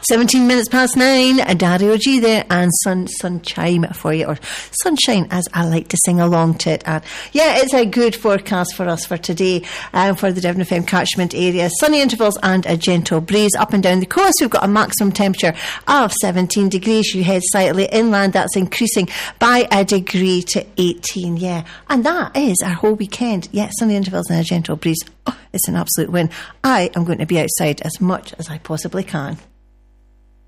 17 minutes past 9, Dario G there, and sunshine for you, or sunshine as I like to sing along to it. And yeah, it's a good forecast for us for today, for the Devon FM catchment area. Sunny intervals and a gentle breeze up and down the coast. We've got a maximum temperature of 17 degrees. You head slightly inland, that's increasing by a degree to 18. Yeah, and that is our whole weekend. Yeah, sunny intervals and a gentle breeze. Oh, it's an absolute win. I am going to be outside as much as I possibly can.